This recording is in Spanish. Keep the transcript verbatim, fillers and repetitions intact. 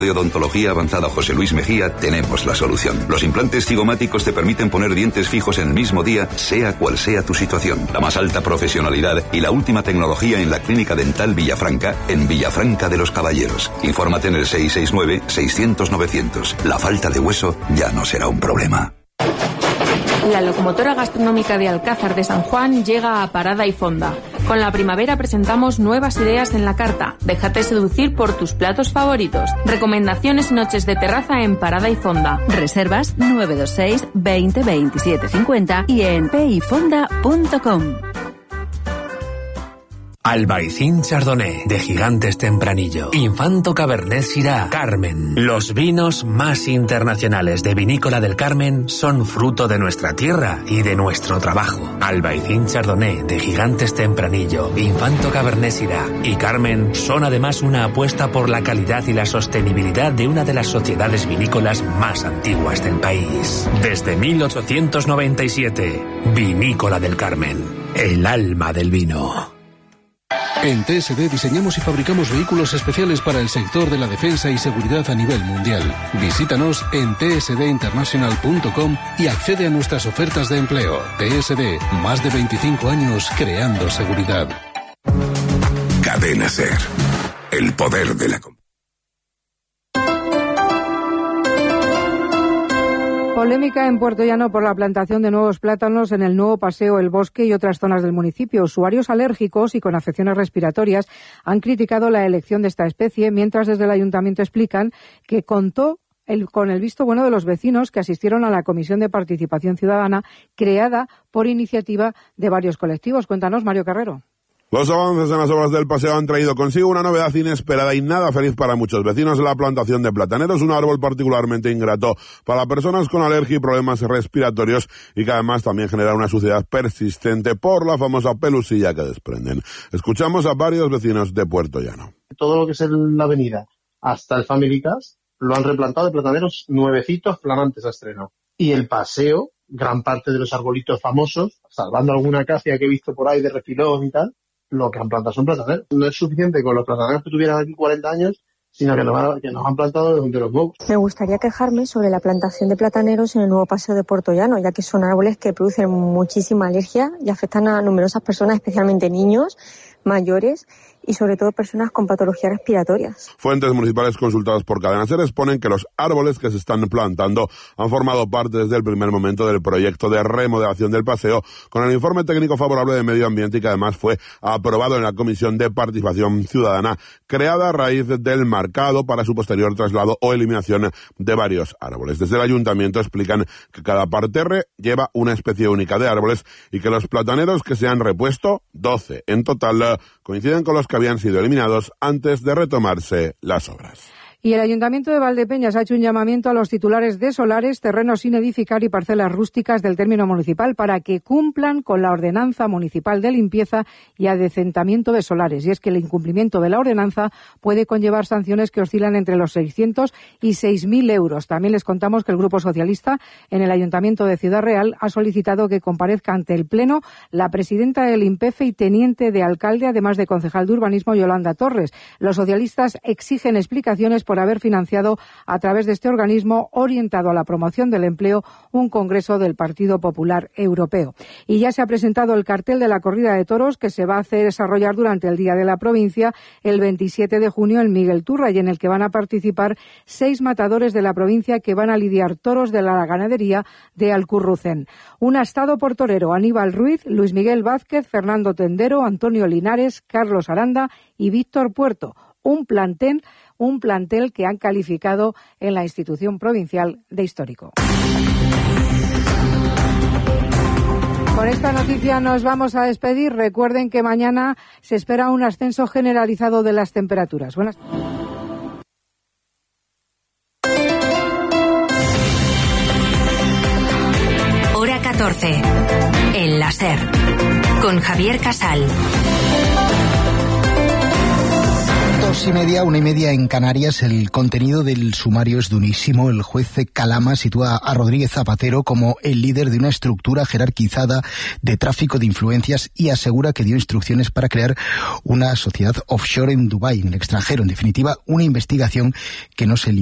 De Odontología Avanzada José Luis Mejía tenemos la solución. Los implantes cigomáticos te permiten poner dientes fijos en el mismo día, sea cual sea tu situación. La más alta profesionalidad y la última tecnología en la Clínica Dental Villafranca, en Villafranca de los Caballeros. Infórmate en el seis seis nueve, seiscientos, novecientos. La falta de hueso ya no será un problema. La locomotora gastronómica de Alcázar de San Juan llega a Parada y Fonda. Con la primavera presentamos nuevas ideas en la carta. Déjate seducir por tus platos favoritos. Recomendaciones y noches de terraza en Parada y Fonda. Reservas nueve dos seis, veinte, veintisiete, cincuenta y en peifonda punto com. Albaicín Chardonnay, de Gigantes Tempranillo, Infanto Cabernet Syrah, Carmen. Los vinos más internacionales de Vinícola del Carmen son fruto de nuestra tierra y de nuestro trabajo. Albaicín Chardonnay, de Gigantes Tempranillo, Infanto Cabernet Syrah y Carmen son además una apuesta por la calidad y la sostenibilidad de una de las sociedades vinícolas más antiguas del país. Desde mil ochocientos noventa y siete, Vinícola del Carmen, el alma del vino. En T S D diseñamos y fabricamos vehículos especiales para el sector de la defensa y seguridad a nivel mundial. Visítanos en t s d international punto com y accede a nuestras ofertas de empleo. T S D, más de veinticinco años creando seguridad. Cadena SER, el poder de la comunicación. Polémica en Puerto Llano por la plantación de nuevos plátanos en el nuevo Paseo El Bosque y otras zonas del municipio. Usuarios alérgicos y con afecciones respiratorias han criticado la elección de esta especie, mientras desde el ayuntamiento explican que contó el, con el visto bueno de los vecinos que asistieron a la Comisión de Participación Ciudadana creada por iniciativa de varios colectivos. Cuéntanos, Mario Carrero. Los avances en las obras del paseo han traído consigo una novedad inesperada y nada feliz para muchos vecinos: la plantación de plataneros, un árbol particularmente ingrato para personas con alergia y problemas respiratorios y que además también genera una suciedad persistente por la famosa pelusilla que desprenden. Escuchamos a varios vecinos de Puerto Llano. Todo lo que es la avenida hasta el Family Cars lo han replantado de plataneros nuevecitos, flamantes a estreno. Y el paseo, gran parte de los arbolitos famosos, salvando alguna acacia que he visto por ahí de refilón y tal, lo que han plantado son plataneros. No es suficiente con los plataneros que tuvieran aquí cuarenta años, sino que nos, que nos han plantado de los nuevos. Me gustaría quejarme sobre la plantación de plataneros en el nuevo paseo de Puerto Llano, ya que son árboles que producen muchísima alergia y afectan a numerosas personas, especialmente niños, mayores y sobre todo personas con patologías respiratorias. Fuentes municipales consultadas por Cadena SER exponen que los árboles que se están plantando han formado parte desde el primer momento del proyecto de remodelación del paseo, con el informe técnico favorable de Medio Ambiente y que además fue aprobado en la Comisión de Participación Ciudadana, creada a raíz del marcado para su posterior traslado o eliminación de varios árboles. Desde el ayuntamiento explican que cada parterre lleva una especie única de árboles y que los plataneros que se han repuesto, doce en total, coinciden con los que habían sido eliminados antes de retomarse las obras. Y el Ayuntamiento de Valdepeñas ha hecho un llamamiento a los titulares de solares, terrenos sin edificar y parcelas rústicas del término municipal para que cumplan con la ordenanza municipal de limpieza y adecentamiento de solares. Y es que el incumplimiento de la ordenanza puede conllevar sanciones que oscilan entre los seiscientos y seis mil euros. También les contamos que el Grupo Socialista en el Ayuntamiento de Ciudad Real ha solicitado que comparezca ante el Pleno la presidenta del INPEFE y teniente de alcalde, además de concejal de urbanismo, Yolanda Torres. Los socialistas exigen explicaciones por haber financiado a través de este organismo orientado a la promoción del empleo un congreso del Partido Popular Europeo. Y ya se ha presentado el cartel de la corrida de toros que se va a hacer desarrollar durante el Día de la Provincia el veintisiete de junio en Miguel Turra y en el que van a participar seis matadores de la provincia que van a lidiar toros de la ganadería de Alcurrucén. Un astado por torero: Aníbal Ruiz, Luis Miguel Vázquez, Fernando Tendero, Antonio Linares, Carlos Aranda y Víctor Puerto. Un plantel, un plantel que han calificado en la institución provincial de histórico. Con esta noticia nos vamos a despedir. Recuerden que mañana se espera un ascenso generalizado de las temperaturas. Buenas Hora catorce. En la SER. Con Javier Casal. Dos y media, una y media en Canarias. El contenido del sumario es durísimo. El juez Calama sitúa a Rodríguez Zapatero como el líder de una estructura jerarquizada de tráfico de influencias y asegura que dio instrucciones para crear una sociedad offshore en Dubái, en el extranjero. En definitiva, una investigación que no se